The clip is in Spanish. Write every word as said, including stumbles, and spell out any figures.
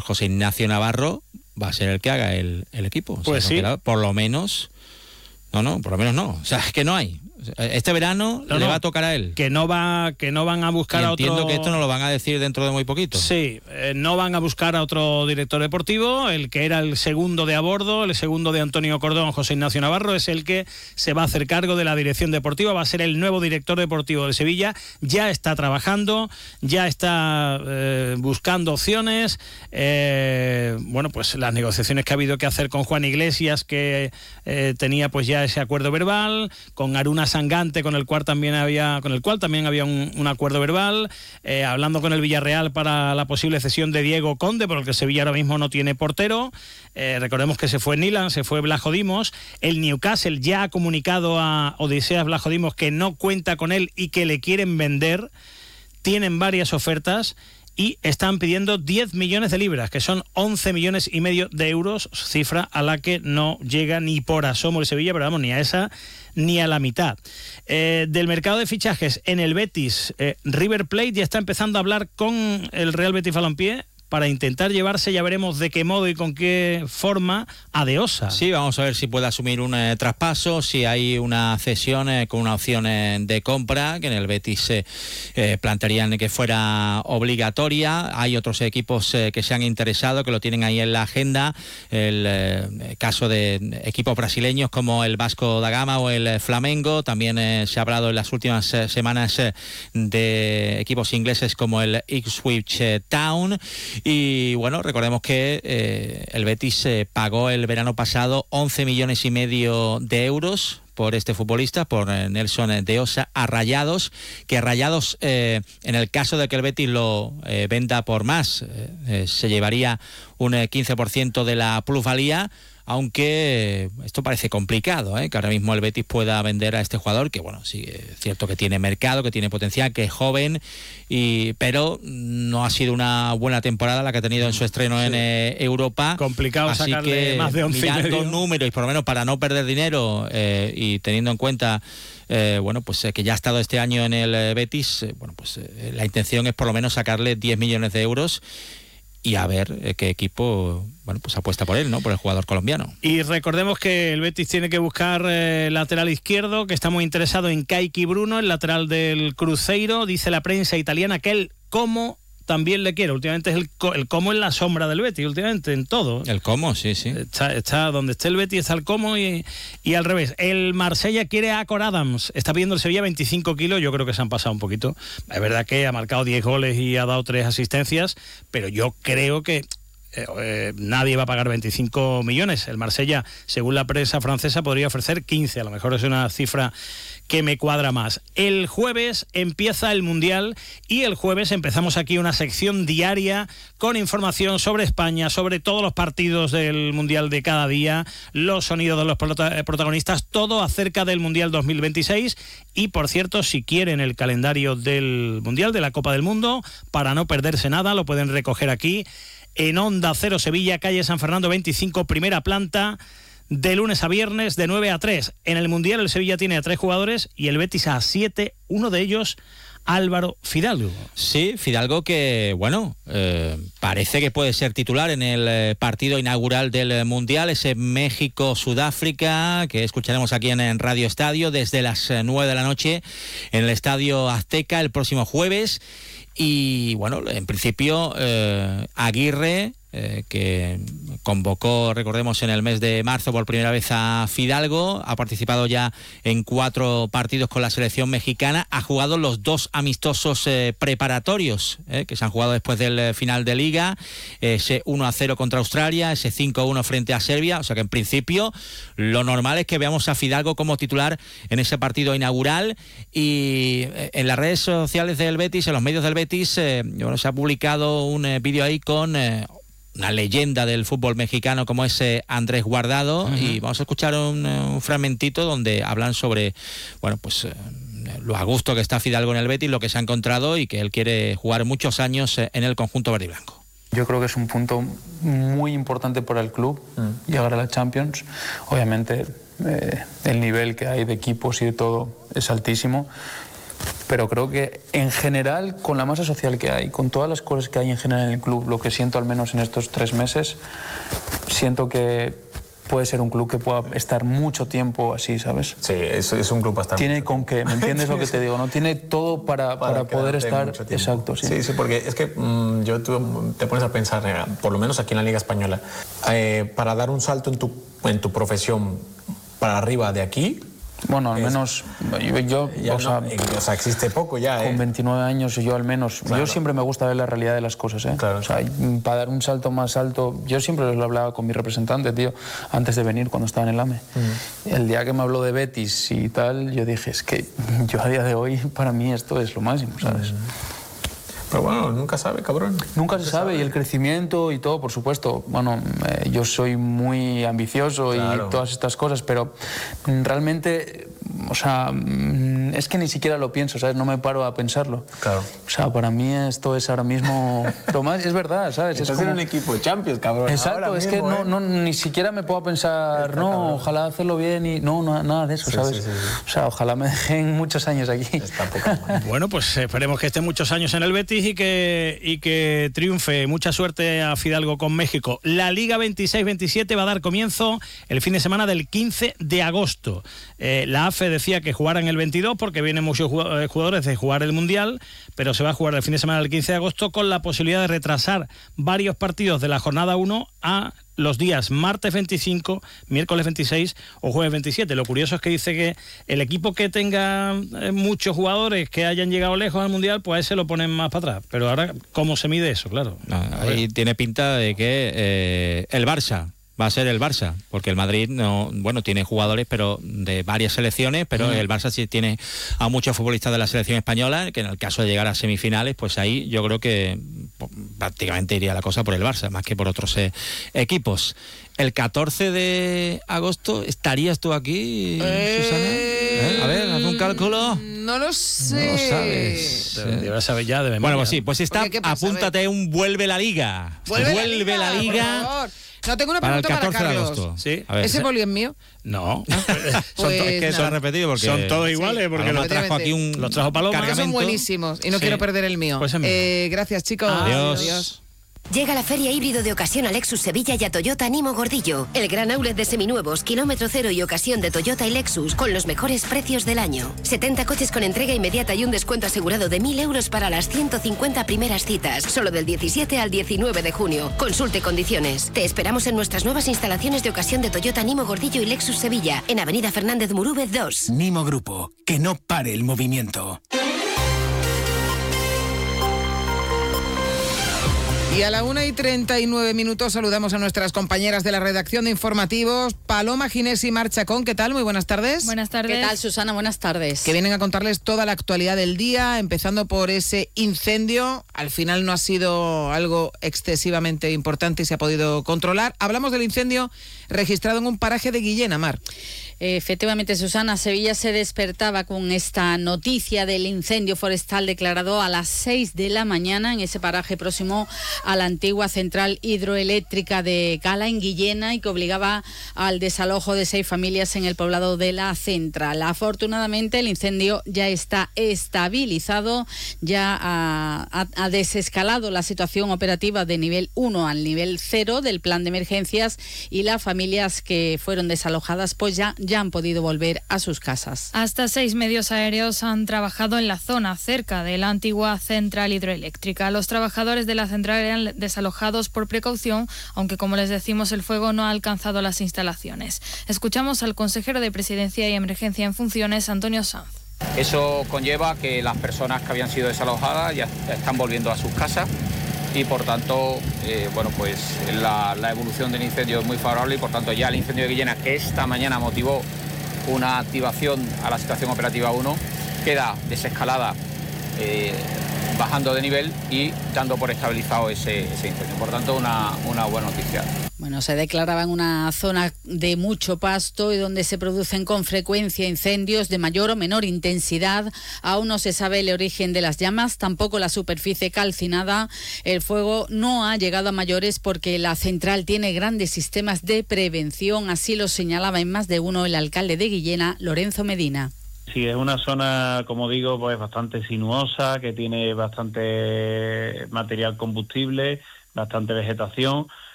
José Ignacio Navarro va a ser el que haga el, el equipo. Pues o sea, sí. no, por lo menos, no, no, por lo menos no. O sea, es que no hay. Este verano no, le no, va a tocar a él. Que no va, que no van a buscar y a otro. Entiendo que esto nos lo van a decir dentro de muy poquito. Sí, eh, no van a buscar a otro director deportivo. El que era el segundo de a bordo, el segundo de Antonio Cordón, José Ignacio Navarro, es el que se va a hacer cargo de la dirección deportiva. Va a ser el nuevo director deportivo de Sevilla. Ya está trabajando, ya está eh, buscando opciones. Eh, bueno, pues las negociaciones que ha habido que hacer con Juan Iglesias, que eh, tenía pues ya ese acuerdo verbal, con Aruna Sangante, con el cual también había, con el cual también había un, un acuerdo verbal, eh, hablando con el Villarreal para la posible cesión de Diego Conde, porque el Sevilla ahora mismo no tiene portero. Eh, recordemos que se fue Nilan, se fue Blajo Dimos. El Newcastle ya ha comunicado a Odiseas Blajo Dimos que no cuenta con él y que le quieren vender. Tienen varias ofertas y están pidiendo diez millones de libras, que son once millones y medio de euros, cifra a la que no llega ni por asomo el Sevilla, pero vamos, ni a esa ni a la mitad. Eh, del mercado de fichajes en el Betis, eh, River Plate ya está empezando a hablar con el Real Betis Balompié para intentar llevarse, ya veremos de qué modo y con qué forma, a De Osa. Sí, vamos a ver si puede asumir un eh, traspaso, si hay una cesión eh, con una opción eh, de compra, que en el Betis eh, eh, plantearían que fuera obligatoria. Hay otros equipos eh, que se han interesado, que lo tienen ahí en la agenda. El eh, caso de equipos brasileños como el Vasco da Gama o el Flamengo. También eh, se ha hablado en las últimas eh, semanas eh, de equipos ingleses como el Ipswich eh, Town. Y bueno, recordemos que eh, el Betis eh, pagó el verano pasado once millones y medio de euros por este futbolista, por eh, Nelson De Osa, a Rayados, que Rayados, eh, en el caso de que el Betis lo eh, venda por más, eh, eh, se llevaría un eh, quince por ciento de la plusvalía, aunque esto parece complicado, ¿eh? Que ahora mismo el Betis pueda vender a este jugador, que bueno, sí, es cierto que tiene mercado, que tiene potencial, que es joven, y pero no ha sido una buena temporada la que ha tenido en su estreno sí. en eh, Europa. Complicado así sacarle que más de once mirando y medio. números, y por lo menos para no perder dinero, eh, y teniendo en cuenta eh, bueno, pues eh, que ya ha estado este año en el eh, Betis, eh, bueno, pues eh, la intención es por lo menos sacarle diez millones de euros y a ver eh, qué equipo, bueno, pues apuesta por él, ¿no? Por el jugador colombiano. Y recordemos que el Betis tiene que buscar eh, lateral izquierdo, que está muy interesado en Kaiki Bruno, el lateral del Cruzeiro. Dice la prensa italiana que él, como también le quiere. Últimamente es el, el Como en la sombra del Betis, últimamente en todo. El Como, sí, sí. Está, está donde esté el Betis está el Como y, y al revés. El Marsella quiere a Cor Adams. Está pidiendo el Sevilla veinticinco kilos. Yo creo que se han pasado un poquito. Es verdad que ha marcado diez goles y ha dado tres asistencias, pero yo creo que Eh, eh, nadie va a pagar veinticinco millones. El Marsella, según la prensa francesa, podría ofrecer quince. A lo mejor es una cifra que me cuadra más. El jueves empieza el Mundial y el jueves empezamos aquí una sección diaria con información sobre España, sobre todos los partidos del Mundial de cada día, los sonidos de los prota- protagonistas, todo acerca del Mundial dos mil veintiséis. Y por cierto, si quieren el calendario del Mundial, de la Copa del Mundo, para no perderse nada, lo pueden recoger aquí en Onda Cero Sevilla, calle San Fernando veinticinco, primera planta, de lunes a viernes, de nueve a tres. En el Mundial el Sevilla tiene a tres jugadores y el Betis a siete, uno de ellos Álvaro Fidalgo. Sí, Fidalgo que, bueno, eh, parece que puede ser titular en el eh, partido inaugural del eh, Mundial, ese México-Sudáfrica, que escucharemos aquí en, en Radio Estadio desde las eh, nueve de la noche en el Estadio Azteca el próximo jueves. Y bueno, en principio eh, Aguirre, eh, que convocó, recordemos, en el mes de marzo por primera vez a Fidalgo, ha participado ya en cuatro partidos con la selección mexicana, ha jugado los dos amistosos eh, preparatorios eh, que se han jugado después del eh, final de Liga, ese uno a cero contra Australia, ese cinco a uno frente a Serbia, o sea que en principio lo normal es que veamos a Fidalgo como titular en ese partido inaugural. Y eh, en las redes sociales del Betis, en los medios del Betis, eh, bueno, se ha publicado un eh, vídeo ahí con Eh, una leyenda del fútbol mexicano como es eh, Andrés Guardado, uh-huh. Y vamos a escuchar un, un fragmentito donde hablan sobre, bueno, pues eh, lo a gusto que está Fidalgo en el Betis, lo que se ha encontrado y que él quiere jugar muchos años eh, en el conjunto verde y blanco. Yo creo que es un punto muy importante para el club, mm. llegar a la Champions. Obviamente eh, el nivel que hay de equipos y de todo es altísimo, pero creo que en general, con la masa social que hay, con todas las cosas que hay en general en el club, lo que siento al menos en estos tres meses, siento que puede ser un club que pueda estar mucho tiempo así, ¿sabes? Sí, es, es un club bastante... Tiene con qué, ¿me entiendes lo que te digo? No tiene todo para, para, para poder estar... Exacto, sí. Sí, sí, porque es que mmm, yo tú, te pones a pensar, eh, por lo menos aquí en la Liga Española, eh, para dar un salto en tu, en tu profesión para arriba de aquí... Bueno, al es, menos yo, yo ya o, no, sea, o sea, existe poco ya, con ¿eh? veintinueve años yo al menos, claro. Yo siempre me gusta ver la realidad de las cosas, ¿eh? Claro. O sea, para dar un salto más alto, yo siempre lo hablaba con mi representante, tío, antes de venir cuando estaba en el AME. Mm. El día que me habló de Betis y tal, yo dije, es que yo a día de hoy, para mí esto es lo máximo, ¿sabes? Mm. Pero bueno, nunca sabe, cabrón. Nunca se sabe, y el crecimiento y todo, por supuesto. Bueno, eh, yo soy muy ambicioso, claro, y todas estas cosas, pero realmente, o sea, es que ni siquiera lo pienso, ¿sabes? No me paro a pensarlo. Claro. O sea, para mí esto es ahora mismo lo más, es verdad, ¿sabes? Estás es como... en un equipo de Champions, cabrón. Exacto, ahora es mismo, que no, ¿eh? no, ni siquiera me puedo pensar, Está no, cabrón. Ojalá hacerlo bien y no, no nada de eso, sí, ¿sabes? Sí, sí, sí. O sea, ojalá me dejen muchos años aquí. Está poco mal. Bueno, pues esperemos que esté muchos años en el Betis y que, y que triunfe. Mucha suerte a Fidalgo con México. La Liga veintiséis veintisiete va a dar comienzo el fin de semana del quince de agosto. Eh, la A F E decía que jugaran el veintidós porque vienen muchos jugadores de jugar el Mundial, pero se va a jugar el fin de semana del quince de agosto con la posibilidad de retrasar varios partidos de la jornada uno a los días martes veinticinco, miércoles veintiséis o jueves veintisiete. Lo curioso es que dice que el equipo que tenga muchos jugadores que hayan llegado lejos al Mundial, pues a ese lo ponen más para atrás. Pero ahora, ¿cómo se mide eso? Claro. No, ahí tiene pinta de que eh, el Barça va a ser el Barça, porque el Madrid no, bueno, tiene jugadores pero de varias selecciones, pero mm. el Barça sí tiene a muchos futbolistas de la selección española, que en el caso de llegar a semifinales, pues ahí yo creo que pues, prácticamente iría la cosa por el Barça, más que por otros eh, equipos. El catorce de agosto, ¿estarías tú aquí, eh... Susana? ¿Eh? A ver, haz un cálculo. No lo sé. No lo sabes. Debes saber ya de memoria. Bueno, pues sí, pues está, apúntate un Vuelve la Liga. Vuelve, vuelve la Liga. La liga. No, tengo una para pregunta el catorce para de Carlos. agosto. ¿Sí? A ver, ¿Ese boli es mío? No. Pues son to- es que se ha repetido porque son todos iguales, sí, porque los trajo aquí un los trajo Paloma. cargamento. Son buenísimos y no sí. quiero perder el mío. Pues eh, gracias, chicos. Adiós. Adiós. Llega la feria híbrido de ocasión a Lexus Sevilla y a Toyota Nimo Gordillo. El gran outlet de seminuevos, kilómetro cero y ocasión de Toyota y Lexus con los mejores precios del año. setenta coches con entrega inmediata y un descuento asegurado de mil euros para las ciento cincuenta primeras citas. Solo del diecisiete al diecinueve de junio. Consulte condiciones. Te esperamos en nuestras nuevas instalaciones de ocasión de Toyota Nimo Gordillo y Lexus Sevilla, en Avenida Fernández Murúvez dos. Nimo Grupo, que no pare el movimiento. Y a la una y treinta y nueve minutos saludamos a nuestras compañeras de la redacción de informativos, Paloma Ginés y Mar Chacón. ¿Qué tal? Muy buenas tardes. Buenas tardes. ¿Qué tal, Susana? Buenas tardes. Que vienen a contarles toda la actualidad del día, empezando por ese incendio. Al final no ha sido algo excesivamente importante y se ha podido controlar. Hablamos del incendio registrado en un paraje de Guillena, Mar. Efectivamente, Susana, Sevilla se despertaba con esta noticia del incendio forestal declarado a las seis de la mañana en ese paraje próximo a la antigua central hidroeléctrica de Cala, en Guillena, y que obligaba al desalojo de seis familias en el poblado de la central. Afortunadamente, el incendio ya está estabilizado, ya ha, ha, ha desescalado la situación operativa de nivel uno al nivel cero del plan de emergencias, y las familias que fueron desalojadas pues ya ya han podido volver a sus casas. Hasta seis medios aéreos han trabajado en la zona cerca de la antigua central hidroeléctrica. Los trabajadores de la central eran desalojados por precaución, aunque, como les decimos, el fuego no ha alcanzado las instalaciones. Escuchamos al consejero de Presidencia y Emergencia en funciones, Antonio Sanz. Eso conlleva que las personas que habían sido desalojadas ya están volviendo a sus casas y, por tanto, eh, bueno, pues la, la evolución del incendio es muy favorable y, por tanto, ya el incendio de Guillena, que esta mañana motivó una activación a la situación operativa uno, queda desescalada, eh, bajando de nivel y dando por estabilizado ese, ese incendio. Por tanto, una, una buena noticia. Bueno, se declaraba en una zona de mucho pasto y donde se producen con frecuencia incendios de mayor o menor intensidad. Aún no se sabe el origen de las llamas, tampoco la superficie calcinada. El fuego no ha llegado a mayores porque la central tiene grandes sistemas de prevención. Así lo señalaba en más de uno el alcalde de Guillena, Lorenzo Medina. Sí, es una zona, como digo, pues bastante sinuosa, que tiene bastante material combustible, bastante vegetación,